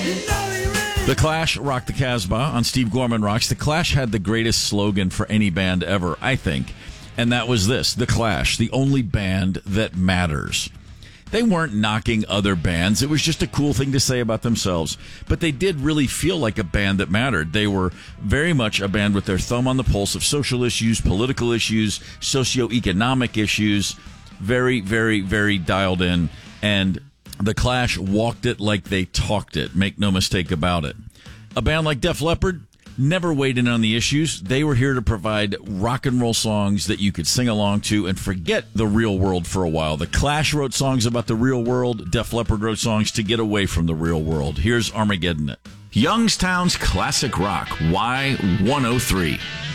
The Clash rocked the Casbah on Steve Gorman Rocks. The Clash had the greatest slogan for any band ever, I think, and that was this: The Clash, the only band that matters. They weren't knocking other bands. It was just a cool thing to say about themselves. But they did really feel like a band that mattered. They were very much a band with their thumb on the pulse of social issues, political issues, socioeconomic issues. Very, very, very dialed in. And The Clash walked it like they talked it. Make no mistake about it. A band like Def Leppard never weighed in on the issues. They were here to provide rock and roll songs that you could sing along to and forget the real world for a while. The Clash wrote songs about the real world. Def Leppard wrote songs to get away from the real world. Here's Armageddon It. Youngstown's classic rock, Y103.